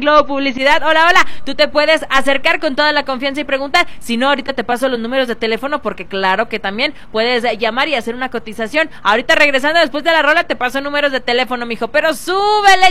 Globo Publicidad. Hola, hola. Tú te puedes acercar con toda la confianza y preguntar. Si no, ahorita te paso los números de teléfono porque claro que también puedes llamar y hacer una cotización. Ahorita regresando después de la rola te paso números de teléfono, mijo. Pero súbele